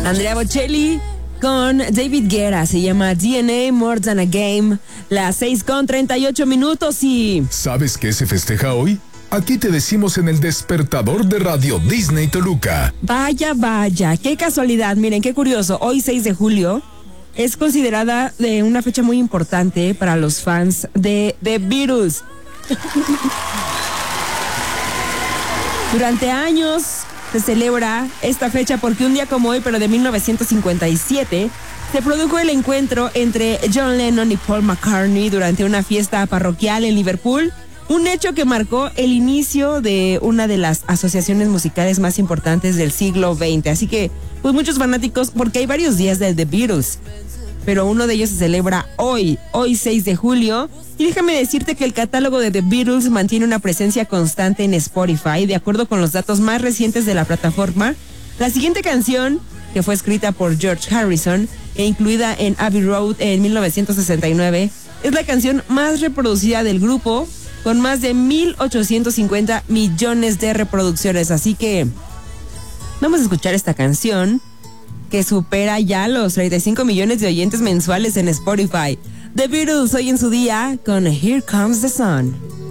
Andrea Bocelli con David Guetta, se llama DNA More Than a Game, las 6:38 y... ¿Sabes qué se festeja hoy? Aquí te decimos en el despertador de Radio Disney Toluca. Vaya, qué casualidad, miren, qué curioso, hoy 6 de julio es considerada de una fecha muy importante para los fans de The Beatles. Durante años se celebra esta fecha porque un día como hoy, pero de 1957, se produjo el encuentro entre John Lennon y Paul McCartney durante una fiesta parroquial en Liverpool, un hecho que marcó el inicio de una de las asociaciones musicales más importantes del siglo XX. Así que, pues muchos fanáticos, porque hay varios días de The Beatles, pero uno de ellos se celebra hoy 6 de julio. Y déjame decirte que el catálogo de The Beatles mantiene una presencia constante en Spotify. De acuerdo con los datos más recientes de la plataforma, la siguiente canción, que fue escrita por George Harrison e incluida en Abbey Road en 1969, es la canción más reproducida del grupo, con más de 1,850 millones de reproducciones. Así que vamos a escuchar esta canción, que supera ya los 35 millones de oyentes mensuales en Spotify. The Beatles hoy en su día con Here Comes the Sun.